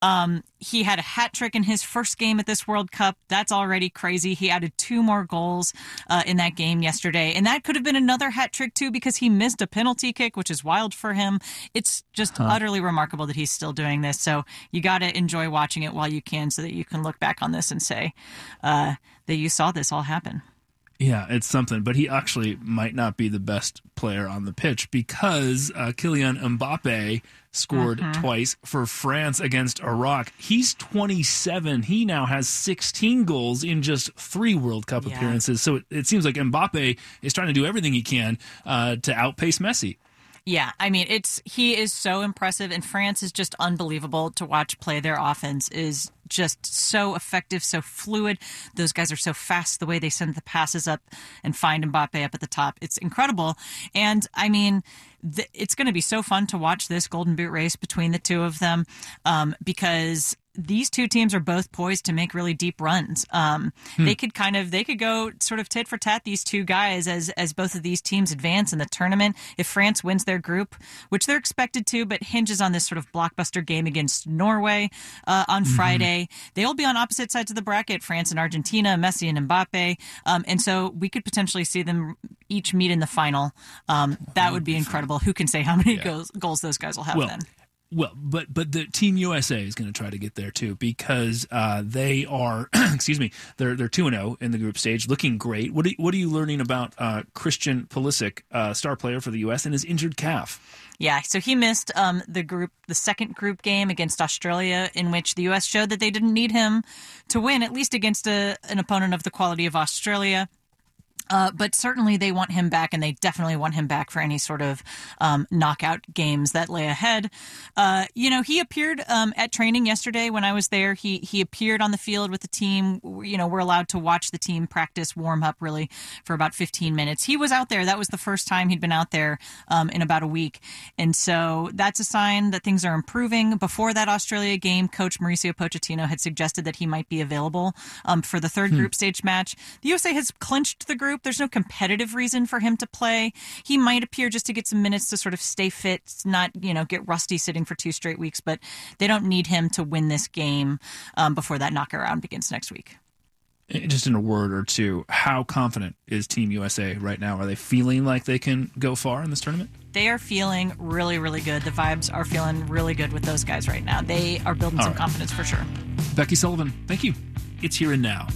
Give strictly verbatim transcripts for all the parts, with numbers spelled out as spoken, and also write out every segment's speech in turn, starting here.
Um, he had a hat trick in his first game at this World Cup. That's already crazy. He added two more goals uh, in that game yesterday. And that could have been another hat trick, too, because he missed a penalty kick, which is wild for him. It's just huh. utterly remarkable that he's still doing this. So you got to enjoy watching it while you can so that you can look back on this and say uh, that you saw this all happen. Yeah, it's something, but he actually might not be the best player on the pitch because uh, Kylian Mbappe scored mm-hmm. twice for France against Iraq. He's twenty-seven. He now has sixteen goals in just three World Cup yeah. appearances. So it, it seems like Mbappe is trying to do everything he can uh, to outpace Messi. Yeah, I mean, it's he is so impressive, and France is just unbelievable to watch play. Their offense is just so effective, so fluid. Those guys are so fast, the way they send the passes up and find Mbappe up at the top. It's incredible. And, I mean, th- it's going to be so fun to watch this Golden Boot race between the two of them um, because these two teams are both poised to make really deep runs. Um, hmm. They could kind of, they could go sort of tit for tat, these two guys, as as both of these teams advance in the tournament. If France wins their group, which they're expected to, but hinges on this sort of blockbuster game against Norway uh, on mm-hmm. Friday, they will be on opposite sides of the bracket, France and Argentina, Messi and Mbappe. Um, and so we could potentially see them each meet in the final. Um, that would be incredible. Who can say how many yeah. goals, goals those guys will have well, then? Well, but but the Team U S A is going to try to get there too because uh, they are, excuse me, they're they're two and zero in the group stage, looking great. What are, what are you learning about uh, Christian Pulisic, uh, star player for the U S, and his injured calf? Yeah, so he missed um, the group, the second group game against Australia, in which the U S showed that they didn't need him to win, at least against a, an opponent of the quality of Australia. Uh, but certainly they want him back, and they definitely want him back for any sort of um, knockout games that lay ahead. Uh, you know, he appeared um, at training yesterday when I was there. He he appeared on the field with the team. You know, we're allowed to watch the team practice, warm up really for about fifteen minutes. He was out there. That was the first time he'd been out there um, in about a week. And so that's a sign that things are improving. Before that Australia game, Coach Mauricio Pochettino had suggested that he might be available um, for the third hmm. group stage match. The U S A has clinched the group. There's no competitive reason for him to play. He might appear just to get some minutes to sort of stay fit, not, you know, get rusty sitting for two straight weeks, but they don't need him to win this game um, before that knockout round begins next week. Just in a word or two, how confident is Team U S A right now? Are they feeling like they can go far in this tournament? They are feeling really, really good. The vibes are feeling really good with those guys right now. They are building All some right. confidence for sure. Becky Sullivan, thank you. It's Here and Now.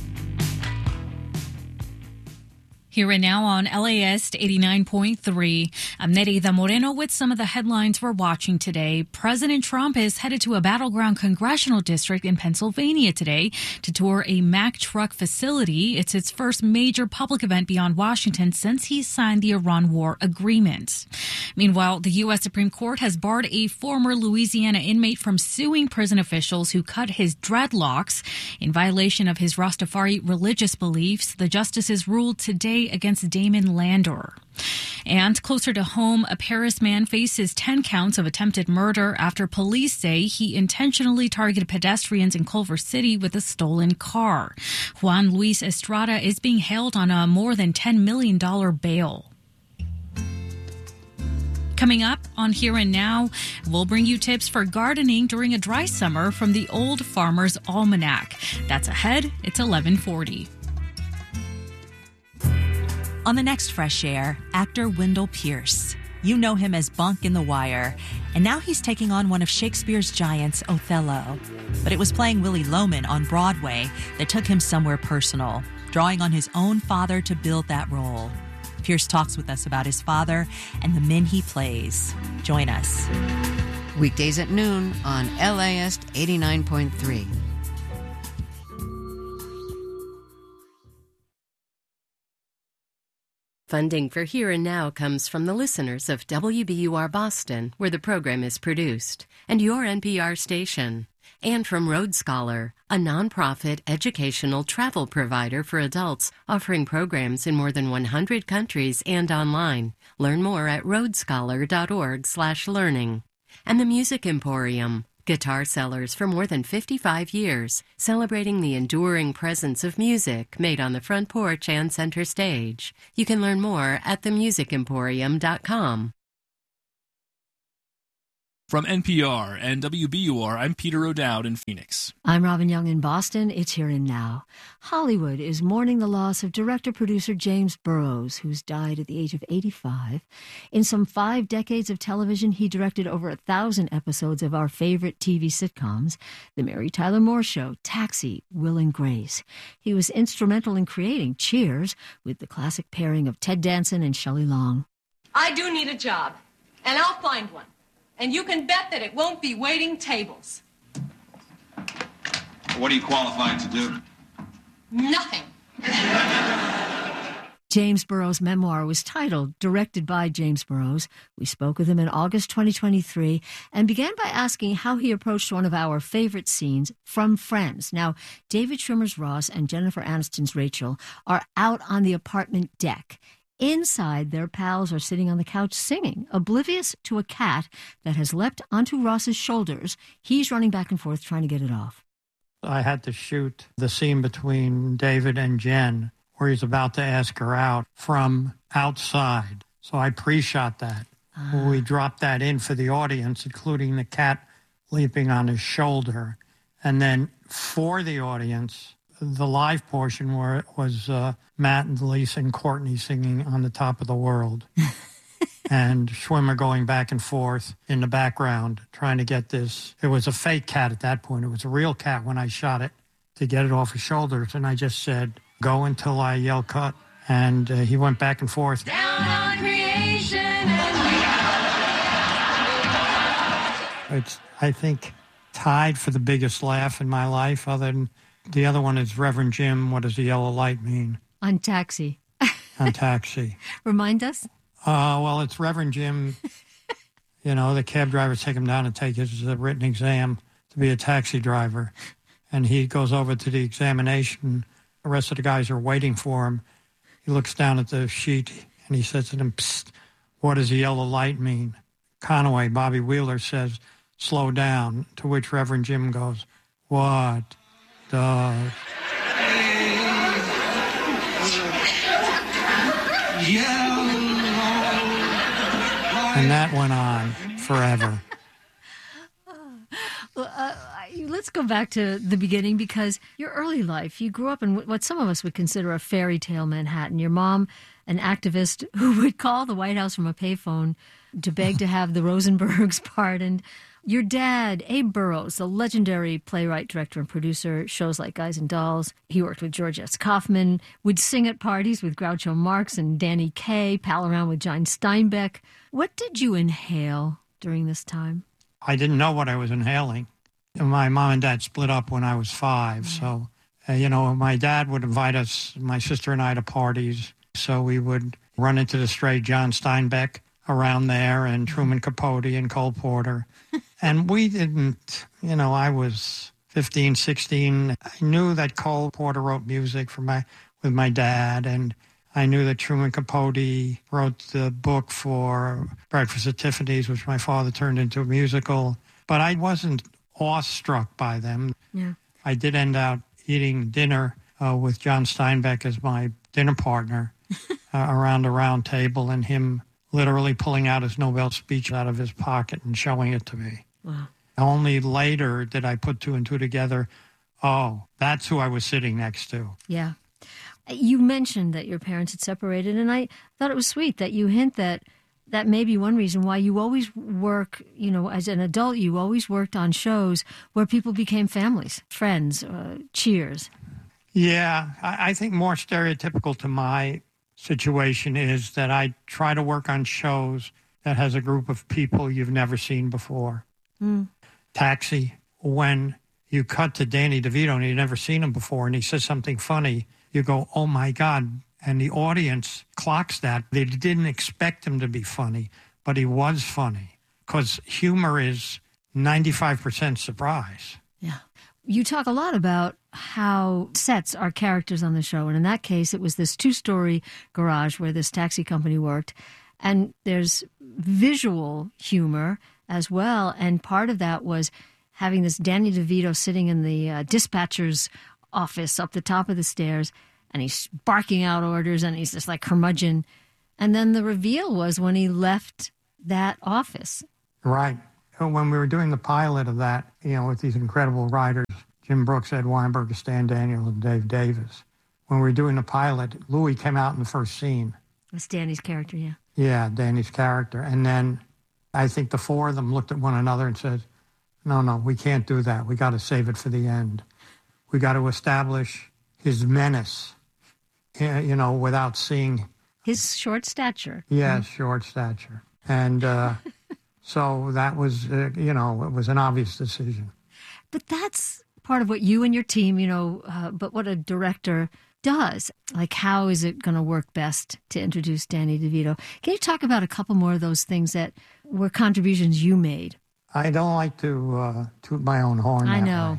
Here and Now on L A S eighty-nine point three. I'm Nerida Moreno with some of the headlines we're watching today. President Trump is headed to a battleground congressional district in Pennsylvania today to tour a Mack truck facility. It's its first major public event beyond Washington since he signed the Iran war agreement. Meanwhile, the U S Supreme Court has barred a former Louisiana inmate from suing prison officials who cut his dreadlocks in violation of his Rastafari religious beliefs. The justices ruled today against Damon Landor. And closer to home, a Paris man faces ten counts of attempted murder after police say he intentionally targeted pedestrians in Culver City with a stolen car. Juan Luis Estrada is being held on a more than ten million dollars bail. Coming up on Here and Now, we'll bring you tips for gardening during a dry summer from the Old Farmer's Almanac. That's ahead. It's eleven forty. On the next Fresh Air, actor Wendell Pierce. You know him as Bunk in The Wire, and now he's taking on one of Shakespeare's giants, Othello. But it was playing Willy Loman on Broadway that took him somewhere personal, drawing on his own father to build that role. Pierce talks with us about his father and the men he plays. Join us. Weekdays at noon on L A S eighty-nine point three. Funding for Here and Now comes from the listeners of W B U R Boston, where the program is produced, and your N P R station. And from Road Scholar, a nonprofit educational travel provider for adults offering programs in more than one hundred countries and online. Learn more at roadscholar.org slash learning. And the Music Emporium, guitar sellers for more than fifty-five years, celebrating the enduring presence of music made on the front porch and center stage. You can learn more at the music emporium dot com. From N P R and W B U R, I'm Peter O'Dowd in Phoenix. I'm Robin Young in Boston. It's Here and Now. Hollywood is mourning the loss of director-producer James Burrows, who's died at the age of eighty-five. In some five decades of television, he directed over a thousand episodes of our favorite T V sitcoms, The Mary Tyler Moore Show, Taxi, Will and Grace. He was instrumental in creating Cheers with the classic pairing of Ted Danson and Shelley Long. I do need a job, and I'll find one. And you can bet that it won't be waiting tables. What are you qualified to do? Nothing. James Burrows' memoir was titled Directed by James Burrows. We spoke with him in August twenty twenty-three and began by asking how he approached one of our favorite scenes from Friends. Now, David Schwimmer's Ross and Jennifer Aniston's Rachel are out on the apartment deck. Inside, their pals are sitting on the couch singing, oblivious to a cat that has leapt onto Ross's shoulders. He's running back and forth trying to get it off. I had to shoot the scene between David and Jen where he's about to ask her out from outside. So I pre-shot that. Uh. We dropped that in for the audience, including the cat leaping on his shoulder. And then for the audience, the live portion where it was uh, Matt and Lisa and Courtney singing On the Top of the World. And Schwimmer going back and forth in the background trying to get this. It was a fake cat at that point. It was a real cat when I shot it to get it off his shoulders. And I just said, go until I yell cut. And uh, he went back and forth. Down on creation and It's, I think, tied for the biggest laugh in my life, other than the other one is Reverend Jim. What does the yellow light mean? On Taxi. On Taxi. Remind us? Uh, well, it's Reverend Jim. You know, the cab drivers take him down to take his uh, written exam to be a taxi driver. And he goes over to the examination. The rest of the guys are waiting for him. He looks down at the sheet and he says to them, "Psst, what does the yellow light mean?" Conaway, Bobby Wheeler, says, "Slow down," to which Reverend Jim goes, "What does?" And that went on forever. Well, uh, let's go back to the beginning, because your early life, you grew up in what some of us would consider a fairy tale Manhattan. Your mom, an activist who would call the White House from a payphone to beg to have the Rosenbergs pardoned. Your dad, Abe Burrows, the legendary playwright, director, and producer, shows like Guys and Dolls. He worked with George S. Kaufman, would sing at parties with Groucho Marx and Danny Kaye, pal around with John Steinbeck. What did you inhale during this time? I didn't know what I was inhaling. My mom and dad split up when I was five. Mm-hmm. So, uh, you know, my dad would invite us, my sister and I, to parties. So we would run into the stray John Steinbeck around there and Truman Capote and Cole Porter. And we didn't, you know, I was fifteen, sixteen. I knew that Cole Porter wrote music for my with my dad, and I knew that Truman Capote wrote the book for Breakfast at Tiffany's, which my father turned into a musical. But I wasn't awestruck by them. Yeah. I did end up eating dinner uh, with John Steinbeck as my dinner partner uh, around a round table, and him literally pulling out his Nobel speech out of his pocket and showing it to me. Wow. Only later did I put two and two together. Oh, that's who I was sitting next to. Yeah. You mentioned that your parents had separated, and I thought it was sweet that you hint that that may be one reason why you always work, you know, as an adult, you always worked on shows where people became families, friends, uh, Cheers. Yeah, I, I think more stereotypical to my situation is that I try to work on shows that has a group of people you've never seen before. Mm. Taxi, when you cut to Danny DeVito and you've never seen him before and he says something funny, you go, oh my God. And the audience clocks that. They didn't expect him to be funny, but he was funny, because humor is ninety-five percent surprise. Yeah. You talk a lot about how sets are characters on the show. And in that case, it was this two-story garage where this taxi company worked. And there's visual humor as well. And part of that was having this Danny DeVito sitting in the uh, dispatcher's office up the top of the stairs. And he's barking out orders, and he's just like curmudgeon. And then the reveal was when he left that office. Right. when we were doing the pilot of that, you know, with these incredible writers, Jim Brooks, Ed Weinberger, Stan Daniel, and Dave Davis, when we were doing the pilot, Louis came out in the first scene. It's Danny's character, yeah. Yeah, Danny's character. And then I think the four of them looked at one another and said, no, no, we can't do that. We got to save it for the end. We got to establish his menace, you know, without seeing... His short stature. Yeah, mm-hmm. short stature. And uh, so that was, uh, you know, it was an obvious decision. But that's part of what you and your team, you know, uh, but what a director does. Like, how is it going to work best to introduce Danny DeVito? Can you talk about a couple more of those things that were contributions you made? I don't like to uh, toot my own horn. I that know.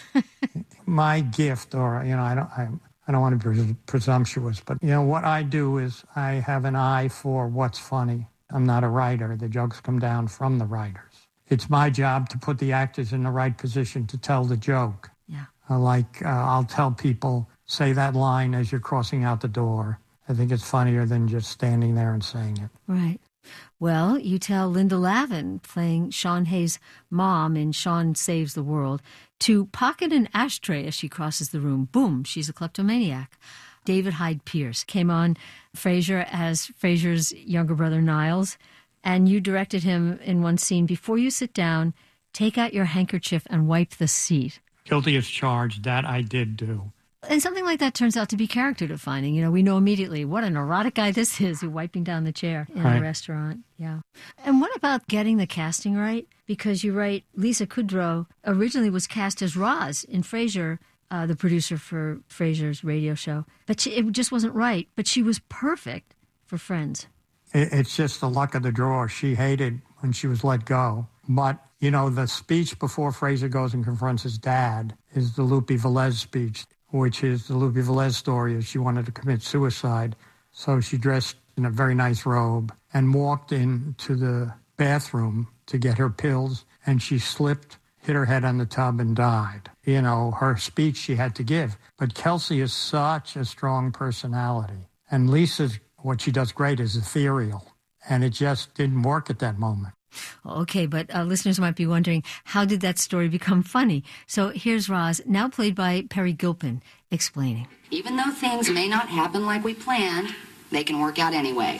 My gift, or, you know, I don't, I, I don't want to be presumptuous, but, you know, what I do is I have an eye for what's funny. I'm not a writer. The jokes come down from the writers. It's my job to put the actors in the right position to tell the joke. Yeah. Uh, like, uh, I'll tell people, say that line as you're crossing out the door. I think it's funnier than just standing there and saying it. Right. Well, you tell Linda Lavin, playing Sean Hayes' mom in Sean Saves the World, to pocket an ashtray as she crosses the room. Boom, she's a kleptomaniac. David Hyde Pierce came on Frasier as Frasier's younger brother, Niles, and you directed him in one scene. Before you sit down, take out your handkerchief and wipe the seat. Guilty as charged. That I did do. And something like that turns out to be character defining. You know, we know immediately what a neurotic guy this is, who wiping down the chair in right. a restaurant. Yeah. And what about getting the casting right? Because you write, Lisa Kudrow originally was cast as Roz in Frasier, uh, the producer for Frasier's radio show. But she, it just wasn't right. But she was perfect for Friends. It, it's just the luck of the draw. She hated when she was let go. But, you know, the speech before Frasier goes and confronts his dad is the Lupe Velez speech, which is the Lupe Velez story, is she wanted to commit suicide. So she dressed in a very nice robe and walked into the bathroom to get her pills, and she slipped, hit her head on the tub, and died. You know, her speech she had to give. But Kelsey is such a strong personality. And Lisa's, what she does great is ethereal. And it just didn't work at that moment. Okay, but uh, listeners might be wondering, how did that story become funny? So here's Roz, now played by Perry Gilpin, explaining. Even though things may not happen like we planned, they can work out anyway.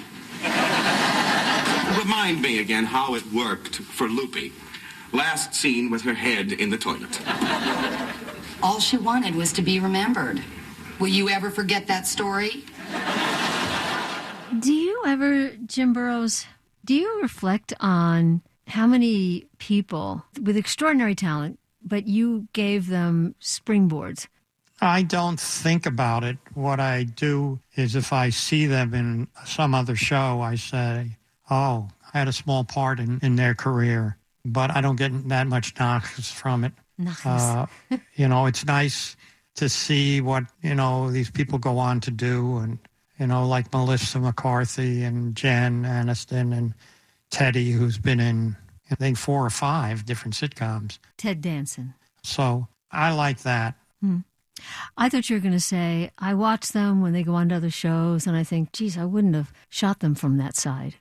Remind me again how it worked for Lupe. Last scene with her head in the toilet. All she wanted was to be remembered. Will you ever forget that story? Do you ever, Jim Burrows... Do you reflect on how many people with extraordinary talent, but you gave them springboards? I don't think about it. What I do is if I see them in some other show, I say, oh, I had a small part in, in their career, but I don't get that much nachas from it. Uh, you know, it's nice to see what, you know, these people go on to do, and you know, like Melissa McCarthy and Jen Aniston and Teddy, who's been in, I think, four or five different sitcoms. Ted Danson. So I like that. Hmm. I thought you were going to say, I watch them when they go on to other shows, and I think, geez, I wouldn't have shot them from that side.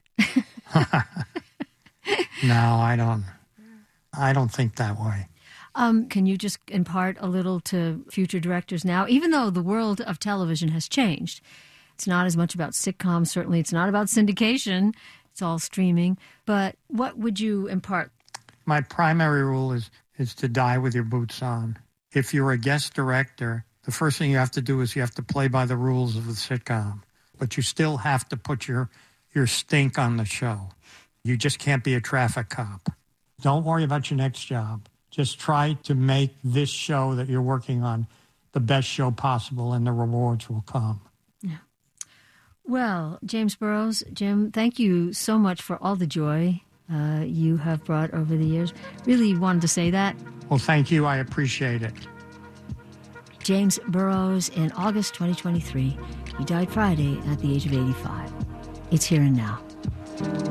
No, I don't. I don't think that way. Um, can you just impart a little to future directors now, even though the world of television has changed? It's not as much about sitcoms. Certainly it's not about syndication. It's all streaming. But what would you impart? My primary rule is, is to die with your boots on. If you're a guest director, the first thing you have to do is you have to play by the rules of the sitcom. But you still have to put your, your stink on the show. You just can't be a traffic cop. Don't worry about your next job. Just try to make this show that you're working on the best show possible, and the rewards will come. Yeah. Well, James Burrows, Jim, thank you so much for all the joy uh, you have brought over the years. Really wanted to say that. Well, thank you. I appreciate it. James Burrows in August twenty twenty-three. He died Friday at the age of eighty-five. It's Here and Now.